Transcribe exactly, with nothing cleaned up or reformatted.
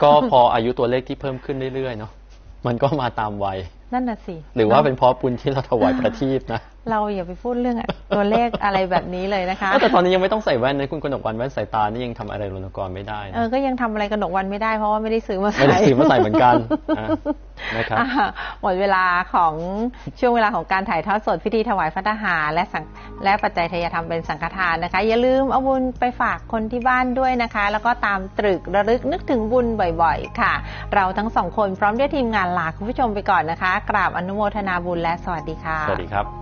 ก็พออายุตัวเลขที่เพิ่มขึ้นเรื่อยๆเนาะมันก็มาตามวัยนั่นน่ะสิหรือว่าเป็นเพราะบุญที่เราถวายประทีปนะเราอย่าไปพูดเรื่องตัวเลขอะไรแบบนี้เลยนะคะแต่ตอนนี้ยังไม่ต้องใส่แว่นนะคุณกนกวรรณแว่นสายตานี่ยังทำอะไรรณกรไม่ได้นะเออก็ยังทำอะไรกนกวรรณไม่ได้เพราะว่าไม่ได้ซื้อมาใส่ไม่ได้ซื้อมาใส่เหมือนกันนะครับหมดเวลาของช่วงเวลาของการถ่ายทอดสดพิธีถวายภัตตาหารและและปัจจัยทายธรรมเป็นสังฆทานนะคะอย่าลืมเอาบุญไปฝากคนที่บ้านด้วยนะคะแล้วก็ตามตรึกระลึกนึกถึงบุญบ่อยๆค่ะเราทั้งสองคนพร้อมด้วยทีมงานลาคุณผู้ชมไปก่อนนะคะกราบอนุโมทนาบุญและสวัสดีค่ะสวัสดีครับ